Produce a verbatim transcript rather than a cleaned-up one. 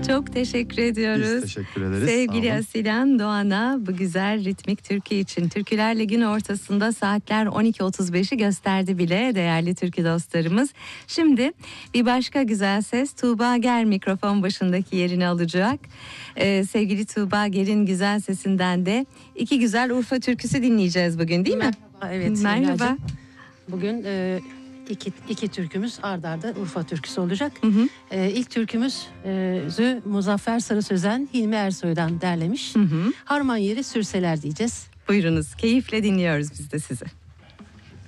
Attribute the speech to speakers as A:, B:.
A: Çok teşekkür ediyoruz.
B: Biz teşekkür ederiz.
A: Sevgili Asilen Doğan'a bu güzel ritmik türkü için. Türkülerle gün ortasında saatler on iki otuz beşi gösterdi bile değerli türkü dostlarımız. Şimdi bir başka güzel ses Tuğba Ger mikrofon başındaki yerini alacak. Ee, sevgili Tuğba Ger'in güzel sesinden de iki güzel Urfa türküsü dinleyeceğiz bugün, değil mi?
C: Merhaba, evet.
A: Merhaba.
C: Hülya'cığım. Bugün e, iki, iki türkümüz ard arda Urfa türküsü olacak.
A: Hı hı.
C: E, ilk türkümüzü Muzaffer Sarı Sözen, Hilmi Ersoy'dan derlemiş.
A: Hı hı.
C: Harman yeri sürseler diyeceğiz.
A: Buyurunuz, keyifle dinliyoruz biz de sizi.